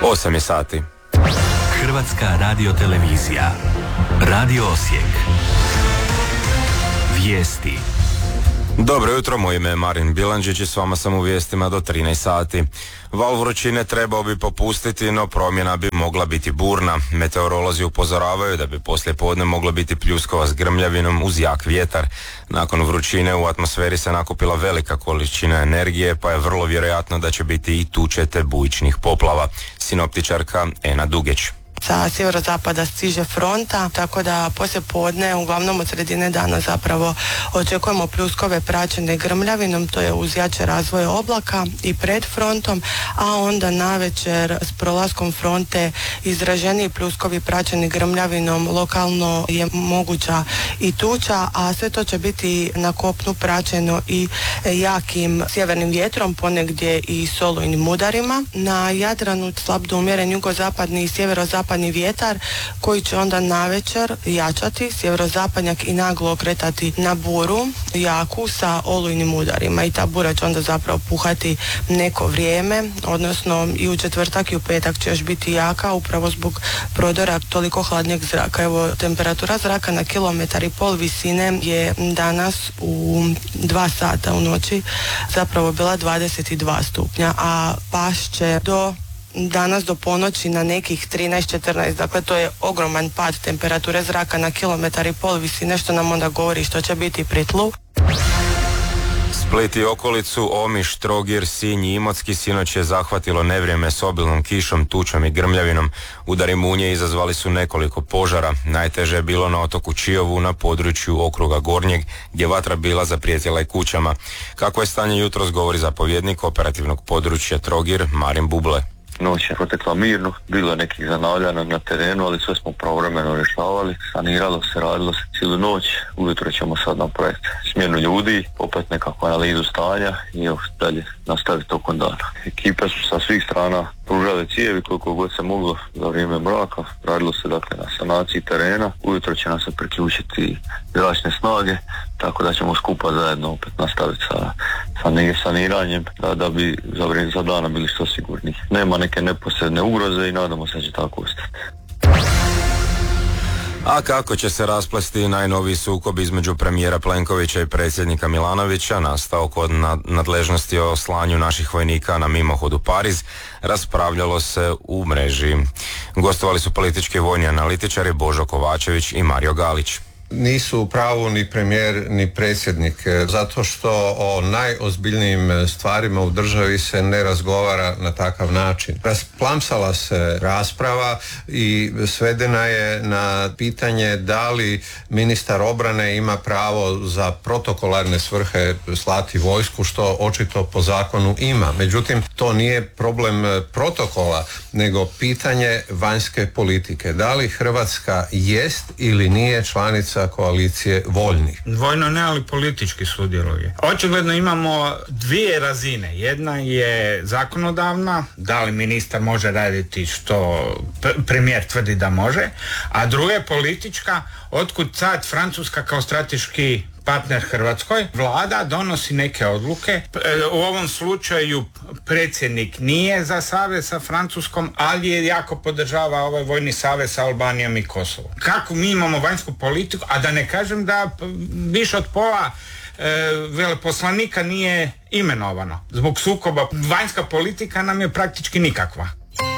8 je sati. Hrvatska radiotelevizija. Radio Osijek. Vijesti. Dobro jutro, moje ime je Marin Bilandžić i s vama sam u vijestima do 13 sati. Val vrućine trebao bi popustiti, no promjena bi mogla biti burna. Meteorolozi upozoravaju da bi poslijepodne mogla biti pljuskova s grmljavinom uz jak vjetar. Nakon vrućine u atmosferi se nakupila velika količina energije, pa je vrlo vjerojatno da će biti i tuče te bujičnih poplava. Sinoptičarka Ena Dugeć. Sa sjeverozapada stiže fronta, tako da poslije podne, uglavnom od sredine dana zapravo očekujemo pljuskove praćene grmljavinom, to je uz jače razvoje oblaka i pred frontom, a onda navečer s prolaskom fronte izraženiji pljuskovi praćeni grmljavinom, lokalno je moguća i tuča, a sve to će biti na kopnu praćeno i jakim sjevernim vjetrom, ponegdje i s olujnim udarima. Na Jadranu slab do umjeren jugozapadni i sjeverozapadni vjetar koji će onda navečer jačati, sjeverozapadnjak i naglo okretati na buru jaku sa olujnim udarima i ta bura će onda zapravo puhati neko vrijeme, odnosno i u četvrtak i u petak će još biti jaka upravo zbog prodora toliko hladnijeg zraka. Evo, temperatura zraka na 1,5 km visine je danas u 2 sata u noći zapravo bila 22 stupnja, a pašće danas do ponoći na nekih 13-14, dakle to je ogroman pad temperature zraka na 1,5 km visine, što nam onda govori što će biti pri tlu. Split i okolicu, Omiš, Trogir, Sinj i Imotski sinoć je zahvatilo nevrijeme s obilnom kišom, tučom i grmljavinom. Udari munje izazvali su nekoliko požara. Najteže je bilo na otoku Čiovu na području okruga Gornjeg, gdje vatra bila zaprijetila i kućama. Kako je stanje jutros, govori zapovjednik operativnog područja Trogir, Marin Buble. Noć je protekla mirno, bilo je nekih zanavljanja na terenu, ali sve smo pravovremeno rješavali, saniralo se, radilo se cijelu noć. Ujutro ćemo sad napraviti smjenu ljudi, opet nekakvu analizu stanja i dalje nastaviti tokom dana. Ekipe su sa svih strana pružale cijevi koliko god se moglo za vrijeme mraka, radilo se dakle na sanaciji terena. Ujutro će nam se priključiti zračne snage, tako da ćemo skupa zajedno opet nastaviti sa saniranjem da bi za dana bili što sigurni. Nema neke neposredne ugroze i nadamo se da će tako ostati. A kako će se rasplesti najnoviji sukob između premijera Plenkovića i predsjednika Milanovića, nastao kod nadležnosti o slanju naših vojnika na mimohod u Pariz, raspravljalo se u mreži. Gostovali su politički vojni analitičari Božo Kovačević i Mario Galić. Nisu u pravu ni premijer ni predsjednik, zato što o najozbiljnijim stvarima u državi se ne razgovara na takav način. Rasplamsala se rasprava i svedena je na pitanje da li ministar obrane ima pravo za protokolarne svrhe slati vojsku, što očito po zakonu ima. Međutim, to nije problem protokola, nego pitanje vanjske politike. Da li Hrvatska jest ili nije članica koalicije voljnih? Vojno ne, ali politički sudjeluje. Očigledno imamo dvije razine. Jedna je zakonodavna, da li ministar može raditi što premijer tvrdi da može, a druga je politička, otkud sad Francuska kao strateški partner Hrvatskoj. Vlada donosi neke odluke. U ovom slučaju predsjednik nije za savez sa Francuskom, ali je jako podržava ovaj vojni savez sa Albanijom i Kosovom. Kako mi imamo vanjsku politiku, a da ne kažem da više od pola veleposlanika nije imenovano. Zbog sukoba vanjska politika nam je praktički nikakva.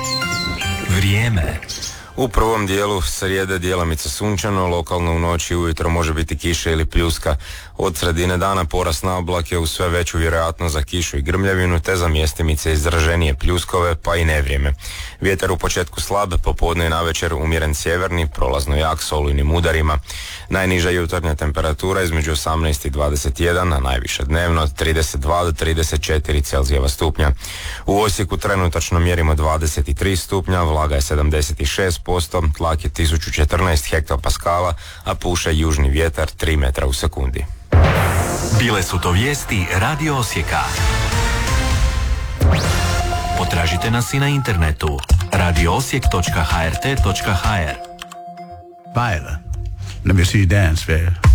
Vrijeme. U prvom dijelu srijede djelomice sunčano, lokalno u noći i ujutro može biti kiša ili pljuska. Od sredine dana porast na oblake uz sve veću vjerojatnost za kišu i grmljavinu, te za mjestimice izraženije pljuskove pa i nevrijeme. Vjetar u početku slab, popodne i navečer umjeren sjeverni, prolazno jak s olujnim udarima. Najniža jutarnja temperatura između 18 i 21, a najviša dnevno od 32 do 34 Celzijeva stupnja. U Osijeku trenutačno mjerimo 23 stupnja, vlaga je 76%, tlak je 1014 hektopaskala, a puše južni vjetar 3 metra u sekundi. Bile su to vijesti Radio Osijeka. Potražite nas i na internetu radioosijek.hrt.hr. Viola, let me see you dance, baby.